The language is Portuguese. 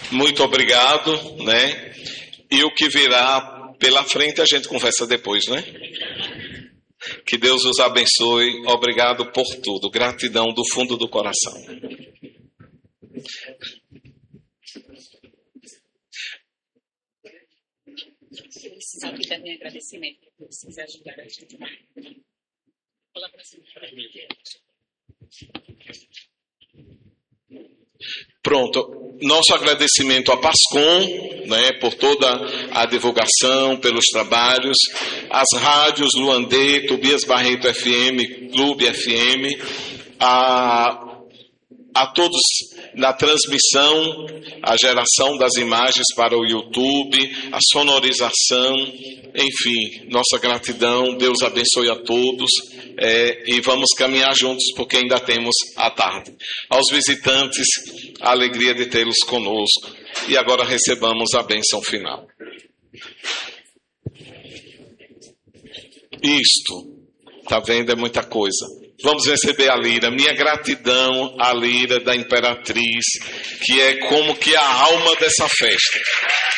Muito obrigado, né? E o que virá pela frente a gente conversa depois, né? Que Deus os abençoe. Obrigado por tudo. Gratidão do fundo do coração. Precisar aqui também agradecimento. Se quiser ajudar a gente. Pronto, nosso agradecimento à Pascom, né, por toda a divulgação, pelos trabalhos, as rádios Luandê, Tobias Barreto FM, Clube FM, a todos na transmissão, a geração das imagens para o YouTube, a sonorização, enfim, nossa gratidão, Deus abençoe a todos, e vamos caminhar juntos porque ainda temos a tarde. Aos visitantes, a alegria de tê-los conosco, e agora recebamos a bênção final. Isto, tá vendo, é muita coisa. Vamos receber a lira. Minha gratidão à lira da Imperatriz, que é como que a alma dessa festa.